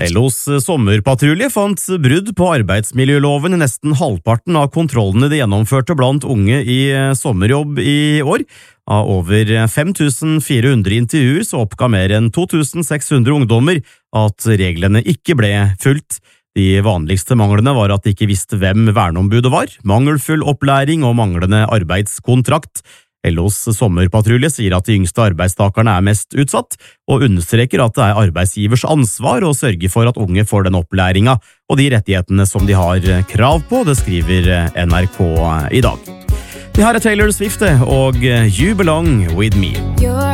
LOs sommerpatrulje fant brudd på arbeidsmiljøloven i nesten halvparten av kontrollene de gjennomførte blant unge i sommerjobb i år. Av over 5400 intervjuer så oppga mer enn 2600 ungdommer at reglene ikke ble fulgt. De vanligste manglene var at de ikke visste hvem verneombudet var, mangelfull opplæring og manglende arbeidskontrakt. LOs sommerpatrulje sier at de yngste arbeidstakerne er mest utsatt, og understreker at det er arbeidsgivers ansvar å sørge for at unge får den opplæringa og de rettighetene som de har krav på, det skriver NRK i dag. Det her er Taylor Swift og You Belong With Me.